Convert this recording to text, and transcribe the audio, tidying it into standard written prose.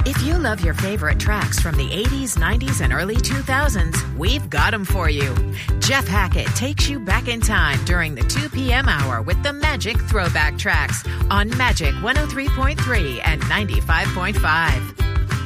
If you love your favorite tracks from the 80s, 90s, and early 2000s, we've got them for you. Jeff Hackett takes you back in time during the 2 p.m. hour with the Magic Throwback Tracks on Magic 103.3 and 95.5.